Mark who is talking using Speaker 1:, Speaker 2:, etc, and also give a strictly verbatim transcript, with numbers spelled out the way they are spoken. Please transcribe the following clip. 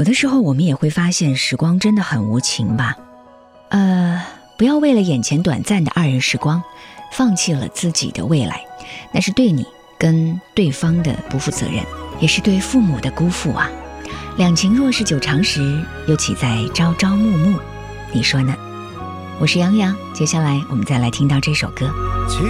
Speaker 1: 有的时候我们也会发现时光真的很无情吧。呃，不要为了眼前短暂的二人时光放弃了自己的未来，那是对你跟对方的不负责任，也是对父母的辜负啊。两情若是久长时，又岂在朝朝暮暮，你说呢？我是杨洋，接下来我们再来听到这首歌。
Speaker 2: 其